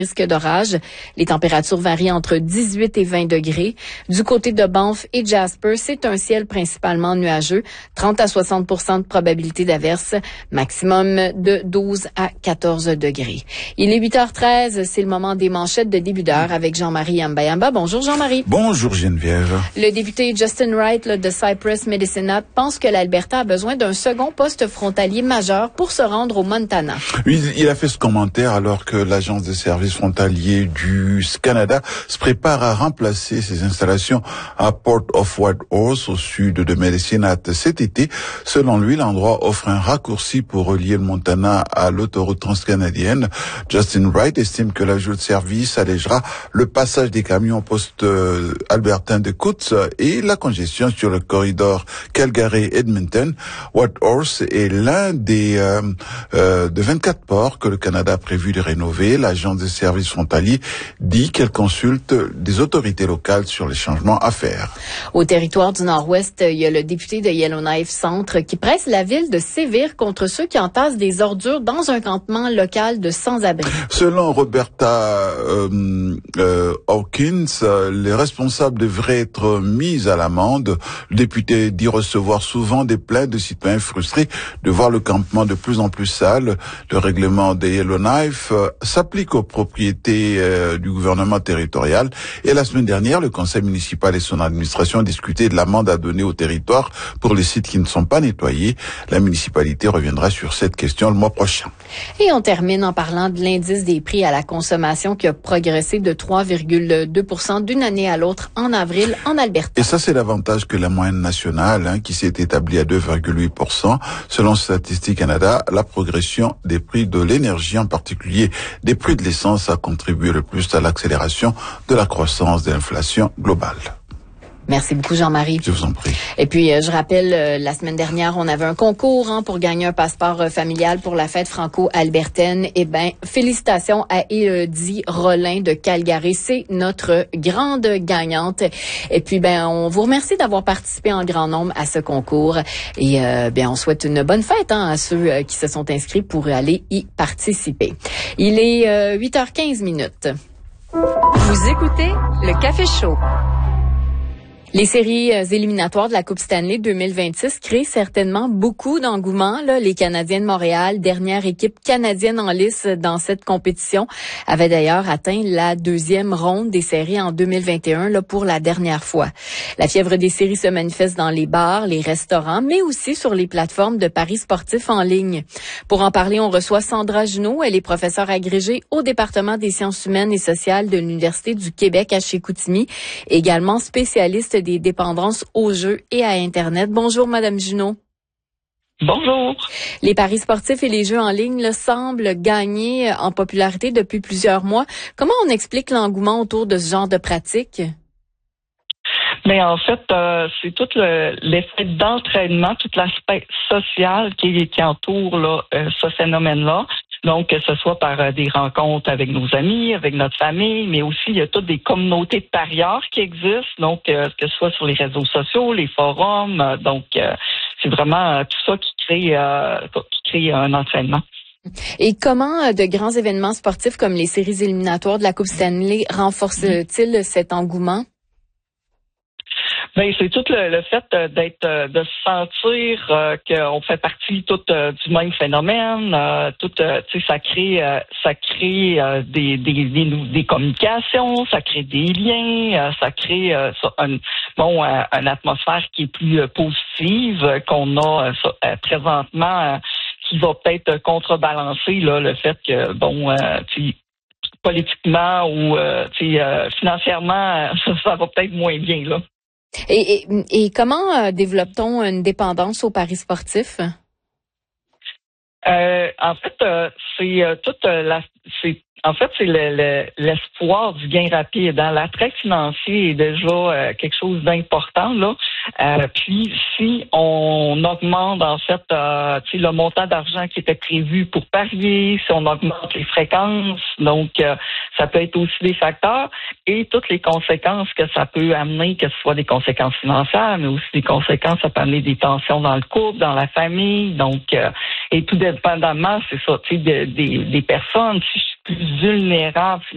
Risque d'orage. Les températures varient entre 18 et 20 degrés. Du côté de Banff et Jasper, c'est un ciel principalement nuageux. 30 à 60 de probabilité d'averse. Maximum de 12 à 14 degrés. Il est 8h13. C'est le moment des manchettes de début d'heure avec Jean-Marie Yamba. Bonjour Jean-Marie. Bonjour Geneviève. Le député Justin Wright de Cypress Medicine pense que l'Alberta a besoin d'un second poste frontalier majeur pour se rendre au Montana. Oui, il a fait ce commentaire alors que l'Agence de services frontaliers du Canada se prépare à remplacer ses installations à Port of Whitehorse au sud de Medicine Hat cet été. Selon lui, l'endroit offre un raccourci pour relier le Montana à l'autoroute transcanadienne. Justin Wright estime que l'ajout de service allégera le passage des camions au poste albertain de Coutts et la congestion sur le corridor Calgary-Edmonton. Whitehorse est l'un des de 24 ports que le Canada a prévu de rénover. L'agence des services frontaliers dit qu'elle consulte des autorités locales sur les changements à faire. Au territoire du Nord-Ouest, il y a le député de Yellowknife Centre qui presse la ville de sévir contre ceux qui entassent des ordures dans un campement local de sans-abri. Selon Roberta Hawkins, les responsables devraient être mis à l'amende. Le député dit recevoir souvent des plaintes de citoyens frustrés de voir le campement de plus en plus sale. Le règlement de Yellowknife s'applique aux propriétés du gouvernement territorial. Et la semaine dernière, le conseil municipal et son administration ont discuté de l'amende à donner au territoire pour les sites qui ne sont pas nettoyés. La municipalité reviendra sur cette question le mois prochain. Et on termine en parlant de l'indice des prix à la consommation qui a progressé de 3,2% d'une année à l'autre en avril en Alberta. Et ça, c'est davantage que la moyenne nationale qui s'est établie à 2,8%. Selon Statistique Canada, la progression des prix de l'énergie, en particulier des prix de l'essence, a contribué le plus à l'accélération de la croissance de l'inflation globale. Merci beaucoup, Jean-Marie. Je vous en prie. Et puis, je rappelle, la semaine dernière, on avait un concours pour gagner un passeport familial pour la fête franco-albertaine. Eh bien, félicitations à Élodie Rollin de Calgary. C'est notre grande gagnante. Et puis, on vous remercie d'avoir participé en grand nombre à ce concours. Et on souhaite une bonne fête à ceux qui se sont inscrits pour aller y participer. Il est 8h15. Vous écoutez le Café Chaud. Les séries éliminatoires de la Coupe Stanley 2026 créent certainement beaucoup d'engouement. Les Canadiens de Montréal, dernière équipe canadienne en lice dans cette compétition, avaient d'ailleurs atteint la deuxième ronde des séries en 2021 pour la dernière fois. La fièvre des séries se manifeste dans les bars, les restaurants, mais aussi sur les plateformes de paris sportifs en ligne. Pour en parler, on reçoit Sandra Junot. Elle est professeure agrégée au département des sciences humaines et sociales de l'Université du Québec à Chicoutimi, également spécialiste des dépendances aux jeux et à Internet. Bonjour, Madame Junot. Bonjour. Les paris sportifs et les jeux en ligne semblent gagner en popularité depuis plusieurs mois. Comment on explique l'engouement autour de ce genre de pratique? Mais en fait, c'est tout l'effet d'entraînement, tout l'aspect social qui entoure ce phénomène-là. Donc, que ce soit par des rencontres avec nos amis, avec notre famille, mais aussi il y a toutes des communautés de parieurs qui existent, donc que ce soit sur les réseaux sociaux, les forums, donc c'est vraiment tout ça qui crée un entraînement. Et comment de grands événements sportifs comme les séries éliminatoires de la Coupe Stanley renforcent-ils cet engouement? Ben c'est tout le fait de se sentir qu'on fait partie tout du même phénomène, ça crée des communications, ça crée des liens, ça crée une atmosphère qui est plus positive qu'on a présentement, qui va peut-être contrebalancer le fait que politiquement ou financièrement ça va peut-être moins bien là. Et comment développe-t-on une dépendance aux paris sportifs? En fait, c'est l'espoir du gain rapide. L'attrait financier est déjà quelque chose d'important là. Puis si on augmente en fait le montant d'argent qui était prévu pour parier, si on augmente les fréquences, donc ça peut être aussi des facteurs et toutes les conséquences que ça peut amener, que ce soit des conséquences financières, mais aussi des conséquences, ça peut amener des tensions dans le couple, dans la famille, donc et tout dépendamment, c'est ça, des personnes, si je suis plus vulnérable